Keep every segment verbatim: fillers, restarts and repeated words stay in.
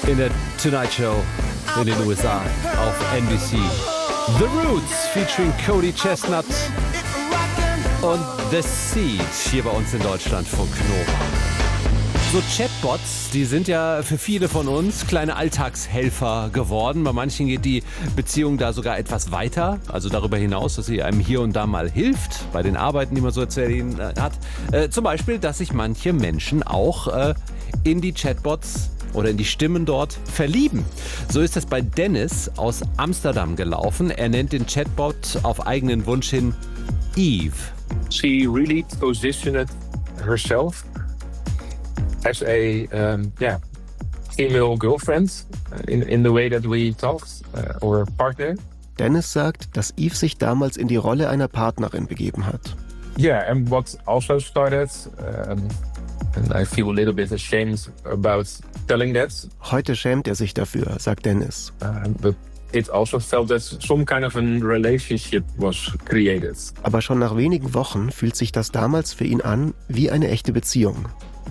in der Tonight Show in den U S A auf N B C. The Roots featuring Cody Chestnut und The Seed hier bei uns in Deutschland von Nova. So Chatbots, die sind ja für viele von uns kleine Alltagshelfer geworden. Bei manchen geht die Beziehung da sogar etwas weiter, also darüber hinaus, dass sie einem hier und da mal hilft, bei den Arbeiten, die man so erzählen hat. Äh, zum Beispiel, dass sich manche Menschen auch äh, in die Chatbots oder in die Stimmen dort verlieben. So ist es bei Dennis aus Amsterdam gelaufen. Er nennt den Chatbot auf eigenen Wunsch hin Eve. She really positioned herself as a um, yeah, female girlfriend in, in the way that we talked, uh, or partner. Dennis sagt, dass Eve sich damals in die Rolle einer Partnerin begeben hat. Yeah, and what also started, um, and I feel a little bit ashamed about telling that. Heute schämt er sich dafür, sagt Dennis. Uh, but it also felt that some kind of a relationship was created. Aber schon nach wenigen Wochen fühlt sich das damals für ihn an wie eine echte Beziehung.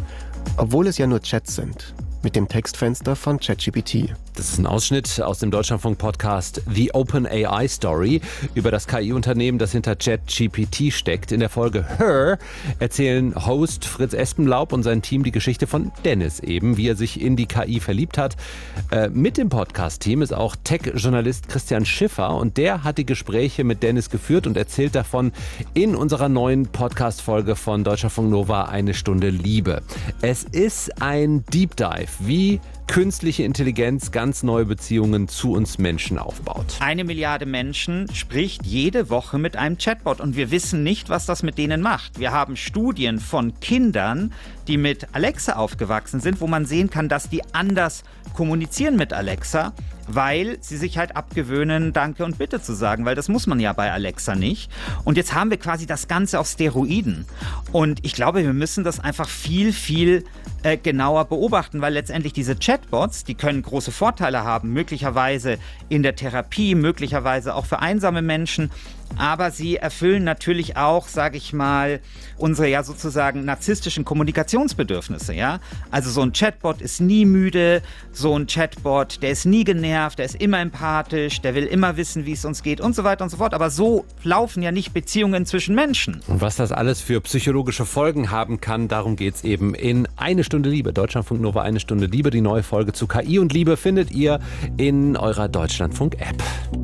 Obwohl es ja nur Chats sind, mit dem Textfenster von ChatGPT. Das ist ein Ausschnitt aus dem Deutschlandfunk-Podcast The Open A I Story über das K I-Unternehmen, das hinter ChatGPT steckt. In der Folge Her erzählen Host Fritz Espenlaub und sein Team die Geschichte von Dennis eben, wie er sich in die K I verliebt hat. Äh, mit dem Podcast-Team ist auch Tech-Journalist Christian Schiffer und der hat die Gespräche mit Dennis geführt und erzählt davon in unserer neuen Podcast-Folge von Deutschlandfunk Nova Eine Stunde Liebe. Es ist ein Deep Dive, wie künstliche Intelligenz ganz neue Beziehungen zu uns Menschen aufbaut. Eine Milliarde Menschen spricht jede Woche mit einem Chatbot und wir wissen nicht, was das mit denen macht. Wir haben Studien von Kindern, die mit Alexa aufgewachsen sind, wo man sehen kann, dass die anders kommunizieren mit Alexa, weil sie sich halt abgewöhnen, Danke und Bitte zu sagen, weil das muss man ja bei Alexa nicht. Und jetzt haben wir quasi das Ganze auf Steroiden. Und ich glaube, wir müssen das einfach viel, viel äh, genauer beobachten, weil letztendlich diese Chatbots, die können große Vorteile haben, möglicherweise in der Therapie, möglicherweise auch für einsame Menschen. Aber sie erfüllen natürlich auch, sage ich mal, unsere ja sozusagen narzisstischen Kommunikationsbedürfnisse. Ja? Also so ein Chatbot ist nie müde, so ein Chatbot, der ist nie genervt, der ist immer empathisch, der will immer wissen, wie es uns geht und so weiter und so fort. Aber so laufen ja nicht Beziehungen zwischen Menschen. Und was das alles für psychologische Folgen haben kann, darum geht es eben in Eine Stunde Liebe. Deutschlandfunk Nova Eine Stunde Liebe. Die neue Folge zu K I und Liebe findet ihr in eurer Deutschlandfunk-App.